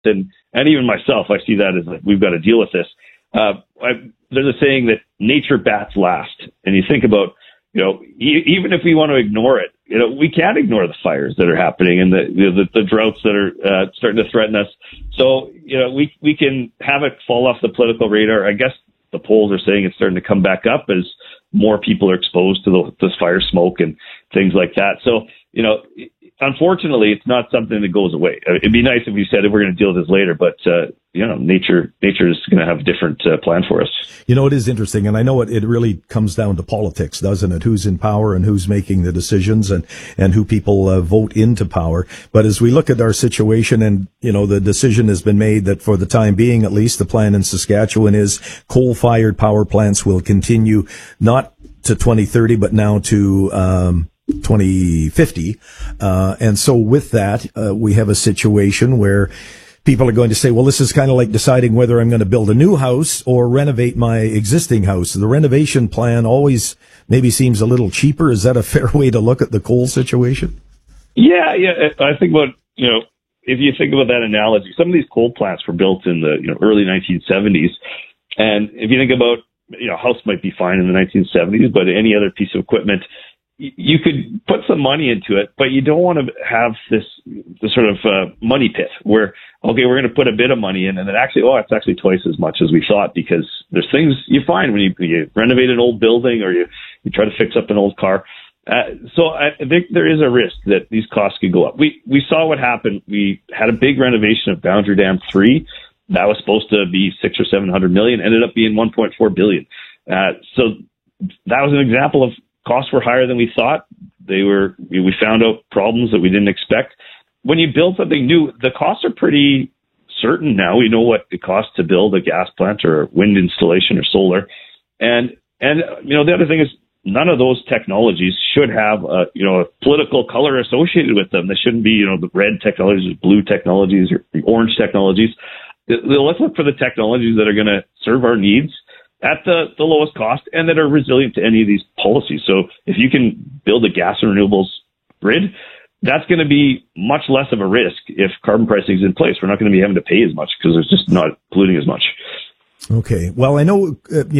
and even myself, I see that as like, we've got to deal with this. There's a saying that nature bats last. And you think about, even if we want to ignore it, we can't ignore the fires that are happening and the droughts that are starting to threaten us. So, we can have it fall off the political radar. I guess the polls are saying it's starting to come back up as more people are exposed to this fire smoke and things like that. So, unfortunately, it's not something that goes away. It'd be nice if we said we're going to deal with this later, but nature is going to have a different plan for us. It is interesting, and I know it really comes down to politics, doesn't it? Who's in power and who's making the decisions and who people vote into power. But as we look at our situation and, the decision has been made that for the time being, at least the plan in Saskatchewan is coal-fired power plants will continue not to 2030, but now to 2050. And so with that, we have a situation where people are going to say, well, this is kind of like deciding whether I'm going to build a new house or renovate my existing house. The renovation plan always maybe seems a little cheaper. Is that a fair way to look at the coal situation? Yeah. I think about, if you think about that analogy, some of these coal plants were built in the early 1970s. And if you think about, a house might be fine in the 1970s, but any other piece of equipment, you could put some money into it, but you don't want to have this sort of money pit where, okay, we're going to put a bit of money in and then it's actually twice as much as we thought, because there's things you find when you renovate an old building or you try to fix up an old car. So I think there is a risk that these costs could go up. We saw what happened. We had a big renovation of Boundary Dam 3. That was supposed to be $600 or $700 million, ended up being $1.4 billion. So that was an example of costs were higher than we thought. We found out problems that we didn't expect. When you build something new, the costs are pretty certain now. We know what it costs to build a gas plant or a wind installation or solar. And the other thing is none of those technologies should have a political color associated with them. They shouldn't be, the red technologies, blue technologies, or the orange technologies. Let's look for the technologies that are going to serve our needs at the lowest cost and that are resilient to any of these policies. So if you can build a gas and renewables grid, that's going to be much less of a risk if carbon pricing is in place. We're not going to be having to pay as much because it's just not polluting as much. Okay. Well, I know,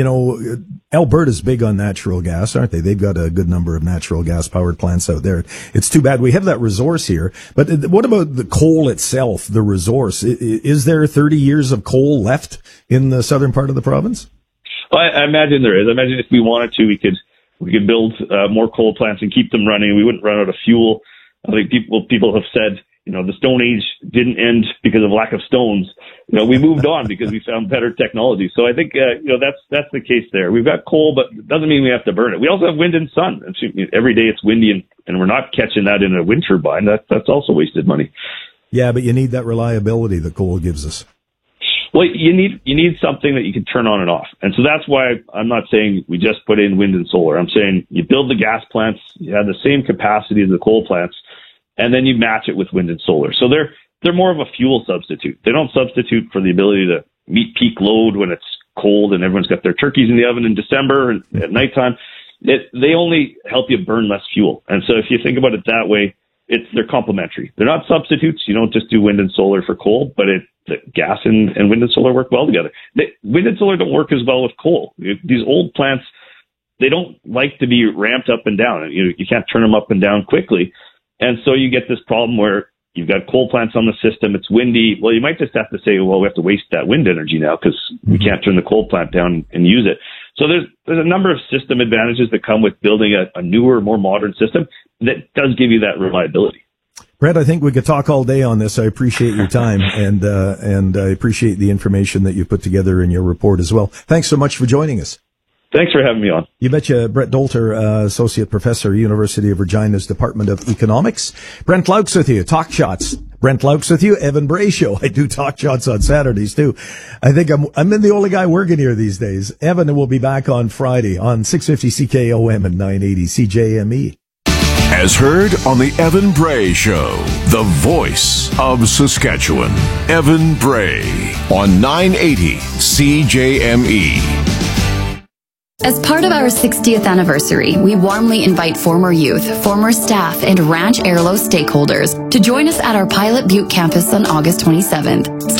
Alberta's big on natural gas, aren't they? They've got a good number of natural gas powered plants out there. It's too bad we have that resource here. But what about the coal itself, the resource? Is there 30 years of coal left in the southern part of the province? Well, I imagine there is. I imagine if we wanted to, we could build more coal plants and keep them running. We wouldn't run out of fuel. I think people have said, the Stone Age didn't end because of lack of stones. We moved on because we found better technology. So I think, that's the case there. We've got coal, but it doesn't mean we have to burn it. We also have wind and sun. Every day it's windy and we're not catching that in a wind turbine. That's also wasted money. Yeah, but you need that reliability that coal gives us. Well, you need something that you can turn on and off. And so that's why I'm not saying we just put in wind and solar. I'm saying you build the gas plants, you have the same capacity as the coal plants, and then you match it with wind and solar. So they're more of a fuel substitute. They don't substitute for the ability to meet peak load when it's cold and everyone's got their turkeys in the oven in December and at nighttime. They only help you burn less fuel. And so if you think about it that way, they're complementary. They're not substitutes. You don't just do wind and solar for coal, but the gas and wind and solar work well together. Wind and solar don't work as well with coal. These old plants, they don't like to be ramped up and down. You can't turn them up and down quickly. And so you get this problem where you've got coal plants on the system. It's windy. Well, you might just have to say, well, we have to waste that wind energy now because we can't turn the coal plant down and use it. So there's a number of system advantages that come with building a newer, more modern system that does give you that reliability. Brett, I think we could talk all day on this. I appreciate your time and I appreciate the information that you put together in your report as well. Thanks so much for joining us. Thanks for having me on. You betcha. Brett Dolter, Associate Professor, University of Regina's Department of Economics. Brent Laux with you, Talk Shots. Brent Laux with you, Evan Bray Show. I do Talk Shots on Saturdays too. I think I'm the only guy working here these days. Evan will be back on Friday on 650 CKOM and 980 CJME. As heard on the Evan Bray Show, the voice of Saskatchewan. Evan Bray on 980 CJME. As part of our 60th anniversary, we warmly invite former youth, former staff, and Ranch Arlo stakeholders to join us at our Pilot Butte campus on August 27th.